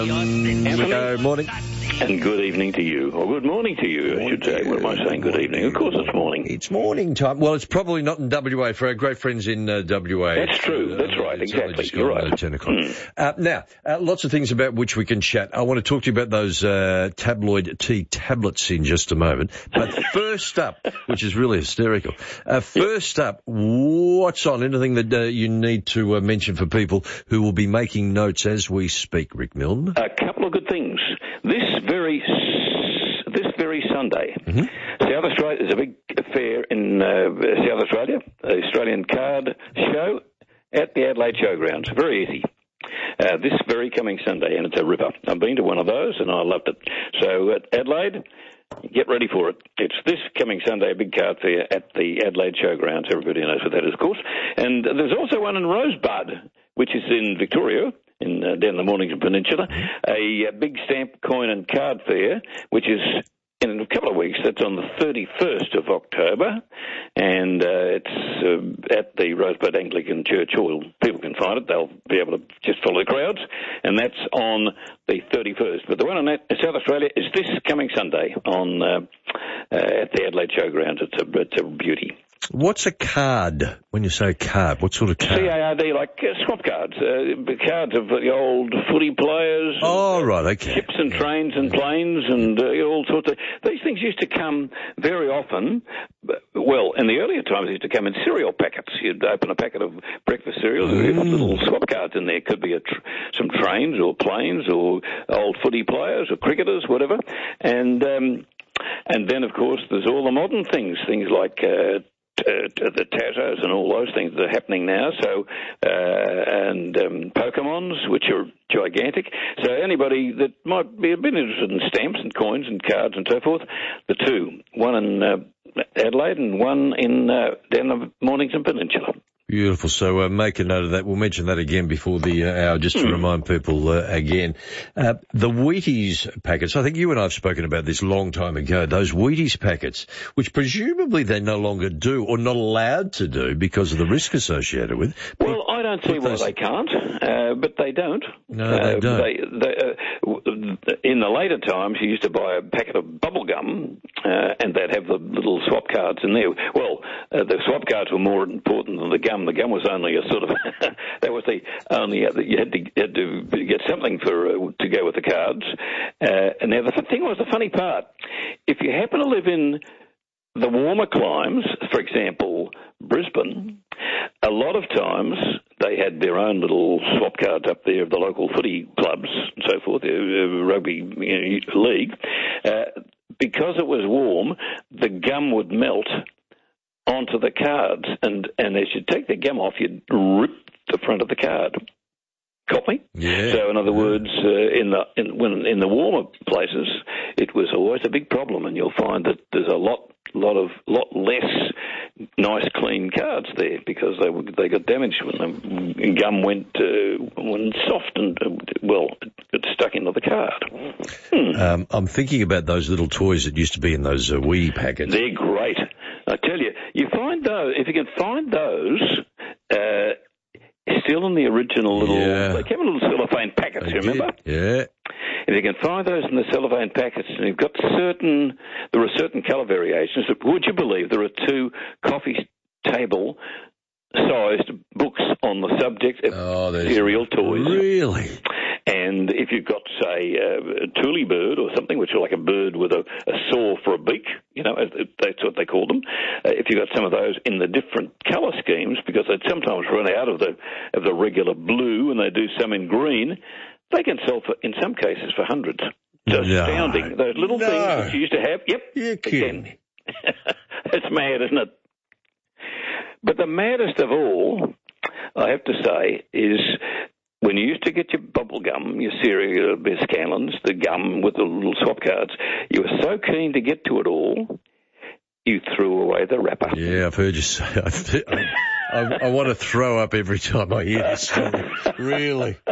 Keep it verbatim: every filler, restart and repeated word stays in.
Um, Rico, morning. And good evening to you. Or good morning to you, I should say. What am I saying? Good evening. Of course it's morning. It's morning time. Well, it's probably not in W A for our great friends in uh, W A. That's true. That's uh, right. It's Exactly. Just You're gone, right. Uh, ten o'clock. Mm. Uh, now, uh, lots of things about which we can chat. I want to talk to you about those uh, tabloid tea tablets in just a moment. But first up, which is really hysterical, uh, first up, what's on? Anything that uh, you need to uh, mention for people who will be making notes as we speak, Rick Milne? A couple of good things. This very this very Sunday, mm-hmm. South Australia, there's a big affair in uh, South Australia, the Australian Card Show at the Adelaide Showgrounds. Very easy. Uh, this very coming Sunday, and it's a ripper. I've been to one of those, and I loved it. So at Adelaide, get ready for it. It's this coming Sunday, a big card fair at the Adelaide Showgrounds. Everybody knows what that is, of course. And there's also one in Rosebud, which is in Victoria, in uh, down the Mornington Peninsula, a, a big stamp, coin and card fair, which is in a couple of weeks. That's on the thirty-first of October, and uh, it's uh, at the Rosebud Anglican Church Hall. People can find it. They'll be able to just follow the crowds, and that's on the thirty-first. But the one in South Australia is this coming Sunday on uh, uh, at the Adelaide Showgrounds. It's a, it's a beauty. What's a card? When you say card, what sort of card? C A R D, like uh, swap cards. Uh, cards of the old footy players. Oh, and, uh, right, okay. Ships and trains and planes and uh, all sorts of... These things used to come very often. Well, in the earlier times, they used to come in cereal packets. You'd open a packet of breakfast cereals and you'd have little swap cards in there. Could be a tr- some trains or planes or old footy players or cricketers, whatever. And, um, and then, of course, there's all the modern things, things like... Uh, Uh, the Tazos and all those things that are happening now, so uh, and um, Pokemons, which are gigantic. So anybody that might be a bit interested in stamps and coins and cards and so forth, the two, one in uh, Adelaide and one in uh, down the Mornington Peninsula. Beautiful. So uh, make a note of that. We'll mention that again before the uh, hour, just to mm. remind people uh, again. Uh, the Wheaties packets, I think you and I have spoken about this a long time ago, those Wheaties packets, which presumably they no longer do or not allowed to do because of the risk associated with. Well, I don't see why those... they can't, uh, but they don't. No, they uh, don't. They, they, uh, in the later times, you used to buy a packet of bubble gum, uh, and they'd have the little swap cards in there. Well, uh, the swap cards were more important than the gum. The gum was only a sort of that was the only uh, you had to, you had to get something for uh, to go with the cards. Uh, and now the thing was the funny part. If you happen to live in the warmer climes, for example, Brisbane, a lot of times they had their own little swap cards up there of the local footy clubs and so forth, uh, rugby you know, league. Uh, because it was warm, the gum would melt onto the cards, and, and as you take the gum off, you'd rip the front of the card. Got me? Yeah. So, in other words, uh, in the in, when in the warmer places, it was always a big problem, and you'll find that there's a lot, lot of, lot less nice, clean cards there because they they got damaged when the gum went uh, went soft and uh, well, it stuck into the card. Hmm. Um, I'm thinking about those little toys that used to be in those uh, wee packets. They're great. I tell you, you find those, if you can find those, uh, still in the original little, yeah. they came in little cellophane packets, they you remember? Did. Yeah. If you can find those in the cellophane packets, and you've got certain, there are certain colour variations, would you believe there are two coffee table sized books on the subject of oh, cereal toys. Really? And if you've got, say, uh, a tule bird or something, which is like a bird with a, a saw for a beak, you know, that's what they call them. Uh, if you've got some of those in the different colour schemes, because they'd sometimes run out of the of the regular blue, and they do some in green, they can sell for, in some cases, for hundreds. Just no. astounding. Those little no. things that you used to have. Yep. You're kidding. It's mad, isn't it? But the maddest of all, I have to say, is when you used to get your bubble gum, your cereal, Biscalans, the gum with the little swap cards, you were so keen to get to it all, you threw away the wrapper. Yeah, I've heard you say. I, I, I want to throw up every time I hear this story. Really.